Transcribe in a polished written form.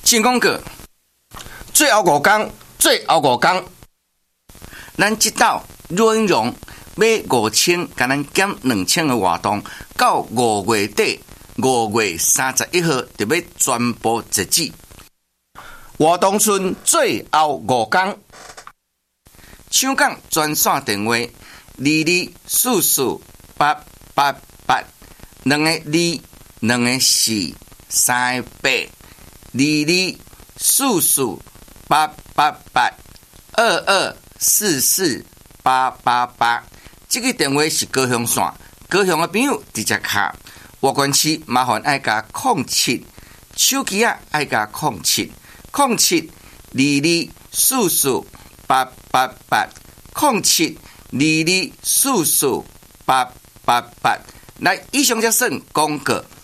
先讲过，最后5天，咱这道内容买5000，甲咱减2000的活动，到5月底，5月31号就要全部截止。活动剩最后5天，抢讲专线电话22448888，2个2，2个4，3个8，22448888，22448888。这个电话是高雄线，高雄的朋友直接卡。外关市麻烦爱加07，手机啊爱加07，22448888，0722448888。来，以上就算广告。